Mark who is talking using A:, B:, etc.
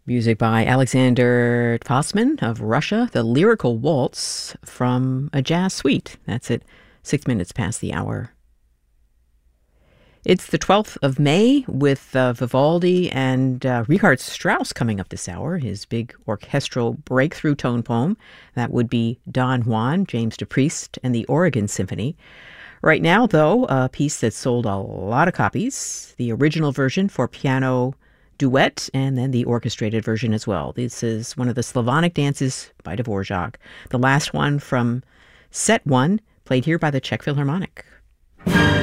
A: Music by Alexander Fossman of Russia, the Lyrical Waltz from a jazz suite. That's at 6 minutes past the hour. It's the 12th of May with Vivaldi and Richard Strauss coming up this hour, his big orchestral breakthrough tone poem. That would be Don Juan, James DePriest, and the Oregon Symphony. Right now, though, a piece that sold a lot of copies, the original version for piano duet, and then the orchestrated version as well. This is one of the Slavonic dances by Dvorak, the last one from Set 1, played here by the Czech Philharmonic.